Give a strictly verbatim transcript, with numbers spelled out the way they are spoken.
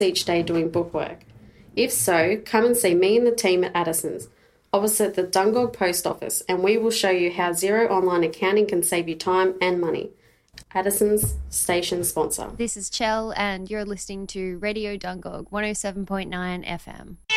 each day doing bookwork? If so, come and see me and the team at Addison's, opposite the Dungog Post Office, and we will show you how Xero Online Accounting can save you time and money. Addison's station sponsor. This is Chell, and you're listening to Radio Dungog one oh seven point nine F M.